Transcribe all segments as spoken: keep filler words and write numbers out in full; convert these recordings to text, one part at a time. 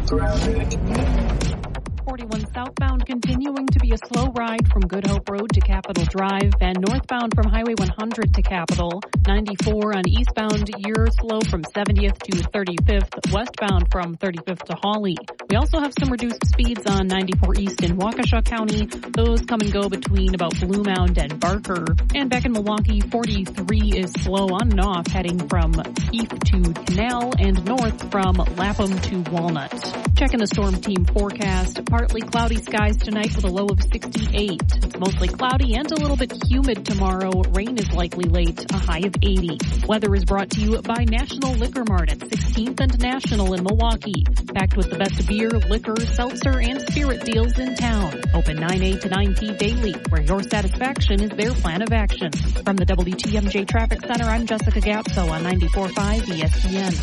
forty-one southbound continuing to be a slow ride from Good Hope Road to Capitol Drive, and northbound from Highway one hundred to Capitol. ninety-four on eastbound, you're slow from seventieth to thirty-fifth, westbound from thirty-fifth to Hawley. We also have some reduced speeds on ninety-four east in Waukesha County. Those come and go between about Blue Mound and Barker. And back in Milwaukee, forty-three is slow on and off, heading from Heath to Canal and north from Lapham to Walnut. Checking the storm team forecast. Partly cloudy skies tonight with a low of sixty-eight. It's mostly cloudy and a little bit humid tomorrow. Rain is likely late, a high of eighty. Weather is brought to you by National Liquor Mart at sixteenth and National in Milwaukee. Packed with the best beer, liquor, seltzer, and spirit deals in town. Open nine A to nine P daily, where your satisfaction is their plan of action. From the W T M J Traffic Center, I'm Jessica Gatso on ninety-four point five E S P N.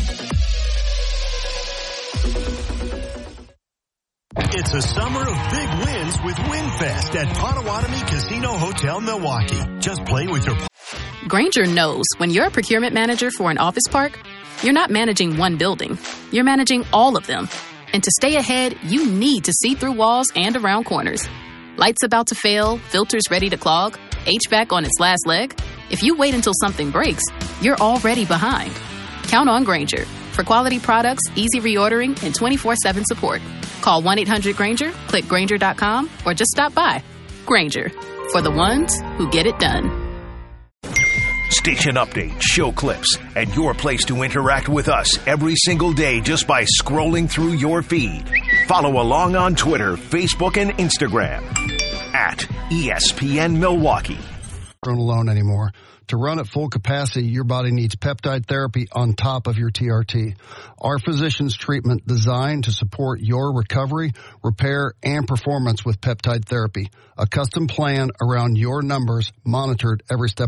It's a summer of big wins with WinFest at Potawatomi Casino Hotel, Milwaukee. Just play with your... Grainger knows when you're a procurement manager for an office park, you're not managing one building. You're managing all of them. And to stay ahead, you need to see through walls and around corners. Lights about to fail, filters ready to clog, H V A C on its last leg. If you wait until something breaks, you're already behind. Count on Grainger for quality products, easy reordering, and twenty-four seven support. Call one eight hundred Grainger, click Grainger dot com, or just stop by. Grainger, for the ones who get it done. Station updates, show clips, and your place to interact with us every single day just by scrolling through your feed. Follow along on Twitter, Facebook, and Instagram at E S P N Milwaukee. Run alone anymore. To run at full capacity, your body needs peptide therapy on top of your T R T. Our physician's treatment designed to support your recovery, repair, and performance with peptide therapy. A custom plan around your numbers monitored every step